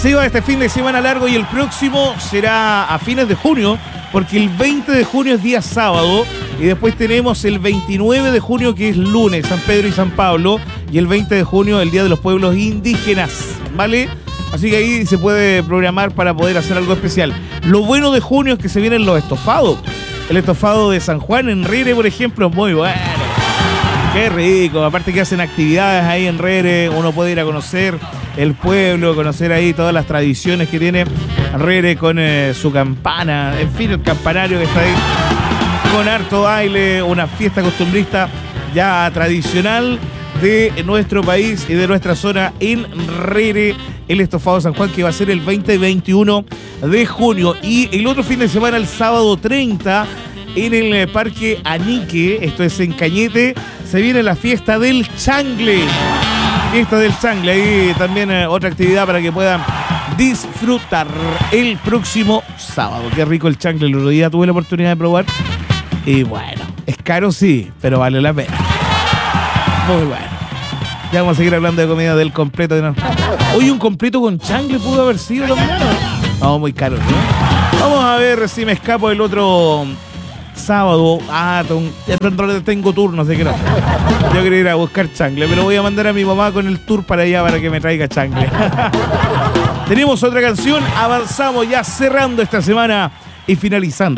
Se va este fin de semana largo y el próximo será a fines de junio, porque el 20 de junio es día sábado y después tenemos el 29 de junio que es lunes, San Pedro y San Pablo, y el 20 de junio el Día de los Pueblos Indígenas, ¿vale? Así que ahí se puede programar para poder hacer algo especial. Lo bueno de junio es que se vienen los estofados. El estofado de San Juan en Rere, por ejemplo, es muy bueno. Qué rico. Aparte que hacen actividades ahí en Rere, uno puede ir a conocer el pueblo, conocer ahí todas las tradiciones que tiene Rere con su campana, en fin, el campanario que está ahí, con harto baile, una fiesta costumbrista ya tradicional de nuestro país y de nuestra zona en Rere, el estofado de San Juan, que va a ser el 20 y 21 de junio. Y el otro fin de semana, el sábado 30, en el Parque Anique, esto es en Cañete, se viene la fiesta del changle. Fiesta del changle, ahí también otra actividad para que puedan disfrutar el próximo sábado. Qué rico el changle, el otro día tuve la oportunidad de probar. Y bueno, es caro sí, pero vale la pena. Muy bueno. Ya vamos a seguir hablando de comida del completo. Hoy un completo con changle pudo haber sido también. No, muy caro, ¿no? Vamos a ver si me escapo el otro sábado. Tengo turnos de que no. Yo quería ir a buscar changle, pero voy a mandar a mi mamá con el tour para allá para que me traiga changle. Tenemos otra canción, avanzamos ya cerrando esta semana y finalizando